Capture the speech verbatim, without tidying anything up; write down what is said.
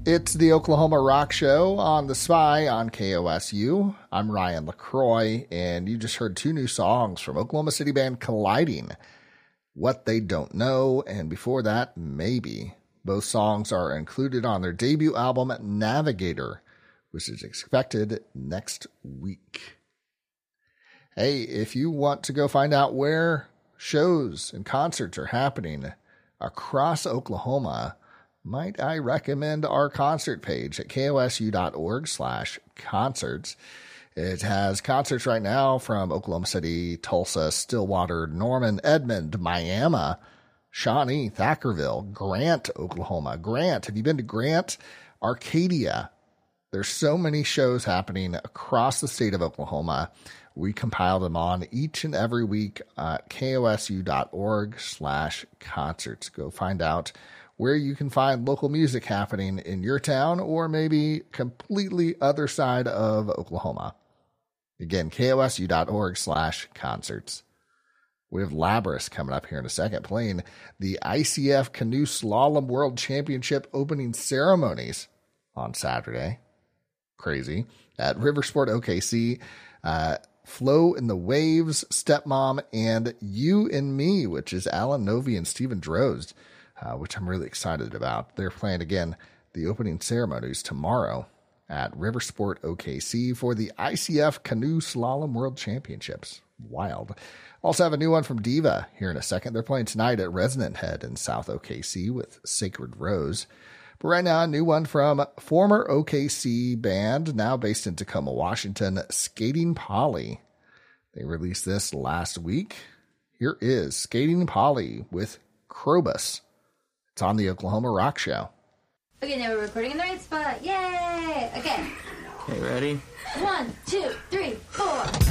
It's the Oklahoma Rock Show on The Spy on K O S U. I'm Ryan LaCroix, and you just heard two new songs from Oklahoma City band Colliding, What They Don't Know, and before that, Maybe. Both songs are included on their debut album, Navigator, which is expected next week. Hey, if you want to go find out where shows and concerts are happening across Oklahoma, might I recommend our concert page at kosu.org slash concerts. It has concerts right now from Oklahoma City, Tulsa, Stillwater, Norman, Edmond, Miami, Shawnee, Thackerville, Grant, Oklahoma. Grant, have you been to Grant? Arcadia. There's so many shows happening across the state of Oklahoma. We compile them on each and every week at kosu.org slash concerts. Go find out where you can find local music happening in your town or maybe completely other side of Oklahoma. Again, kosu.org slash concerts. We have Labris coming up here in a second, playing the I C F Canoe Slalom World Championship opening ceremonies on Saturday. Crazy. At Riversport O K C, uh, Flow in the Waves, Stepmom, and You and Me, which is Alan Novi and Stephen Drozd. Uh, which I'm really excited about. They're playing, again, the opening ceremonies tomorrow at Riversport O K C for the I C F Canoe Slalom World Championships. Wild. Also have a new one from Diva here in a second. They're playing tonight at Resonant Head in South O K C with Sacred Rose. But right now, a new one from former O K C band, now based in Tacoma, Washington, Skating Polly. They released this last week. Here is Skating Polly with Krobus. It's on the Oklahoma Rock Show. Okay, now we're recording in the right spot. Yay! Okay. Okay, ready? One, two, three, four.